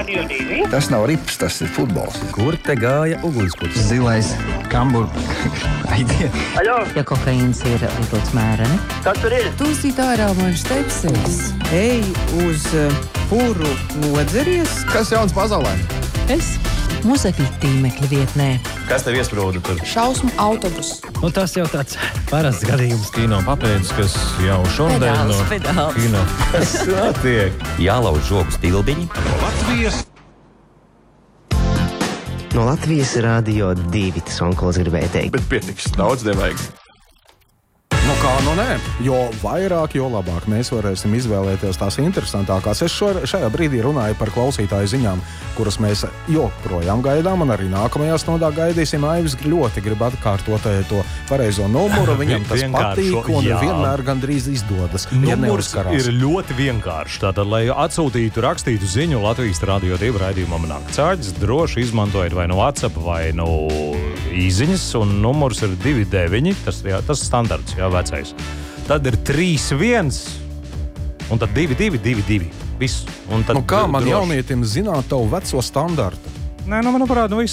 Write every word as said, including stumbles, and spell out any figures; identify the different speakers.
Speaker 1: Radio divi.
Speaker 2: Tas nav rips, tas ir futbols.
Speaker 3: Kur te gāja ugunskuds?
Speaker 2: Zilais, kambur, aidiet.
Speaker 1: Aļo,
Speaker 4: Ja kokaīns ir lietots mēreni.
Speaker 1: kas tur ir?
Speaker 5: Tūsīt ārā man štepsels. Ej uz uh, puru nodzeries.
Speaker 2: Kas jauns pasaulē?
Speaker 5: Es
Speaker 4: Mūzekļu tīmekļa vietnē.
Speaker 3: Kas tev iesprūda tur?
Speaker 5: šausmu autobus.
Speaker 6: Nu, tas jau tāds parasts gadījums. Kino papēdis, kas jau šodien
Speaker 4: Pedāls, pedāls.
Speaker 6: kino. Kas notiek?
Speaker 3: Jālauž žogu stilbiņi.
Speaker 7: No Latvijas Rādio divi tas onkulis gribēja teikt.
Speaker 8: Bet pietiks, daudz nevajag.
Speaker 9: Nu kā, nu nē, jo vairāk, jo labāk mēs varēsim izvēlēties tās interesantākās. Es šo, šajā brīdī runāju par klausītāju ziņām, kuras mēs joprojām gaidām, un arī nākamajā stundā gaidīsim. Aivis ļoti grib atkārtot to pareizo numuru, viņam tas
Speaker 6: Vienkāršo,
Speaker 9: patīk, un
Speaker 6: jā.
Speaker 9: vienmēr gandrīz izdodas. Ja
Speaker 6: Numurs
Speaker 9: neuzkarās.
Speaker 6: ir ļoti vienkāršs. Tātad, lai atsūtītu, rakstītu ziņu Latvijas Rādio divi raidījumam nāk cāģis, droši izmantojiet vai nu WhatsApp, vai nu īziņas, un numurs ir divi deviņi, tas, jā, tas standarts, jā, vecais. Tad ir trīs viens, un tad divi divi divi divi. Viss. Un tad
Speaker 9: Nu kā man
Speaker 6: droši.
Speaker 9: jaunietim zināt tavu veco standartu?
Speaker 6: Nē, nu, manuprāt, nu viss